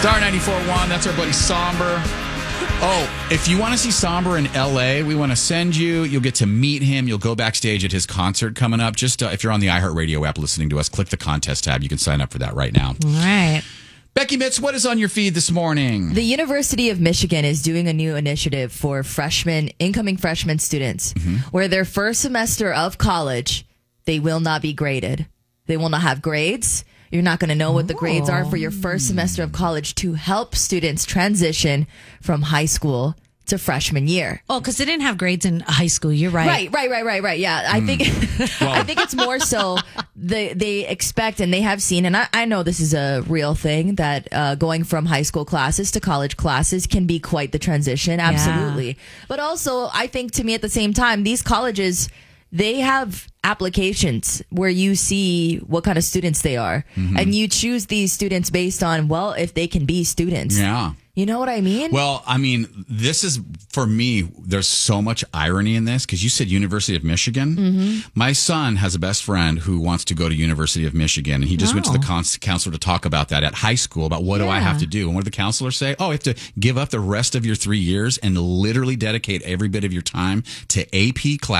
Star 94.1, that's our buddy Somber. Oh, if you want to see Somber in L.A., we want to send you. You'll get to meet him. You'll go backstage at his concert coming up. Just if you're on the iHeartRadio app listening to us, click the contest tab. You can sign up for that right now. All right. Becky Mitz, what is on your feed this morning? The University of Michigan is doing a new initiative for incoming freshman students, where their first semester of college, they will not be graded. They will not have grades. You're not going to know what the grades are for your first semester of college to help students transition from high school to freshman year. Oh, because they didn't have grades in high school. You're right. Right. Yeah, I think I think it's more so they expect and they have seen, and I know this is a real thing, that going from high school classes to college classes can be quite the transition. Absolutely. Yeah. But also, I think to me at the same time, these colleges, they have applications where you see what kind of students they are. And you choose these students based on, well, if they can be students. Yeah. You know what I mean? Well, I mean, this is, for me, there's so much irony in this because you said University of Michigan. My son has a best friend who wants to go to University of Michigan, and he just went to the counselor to talk about that at high school, about what do I have to do? And what did the counselor say? Oh, you have to give up the rest of your 3 years and literally dedicate every bit of your time to AP class.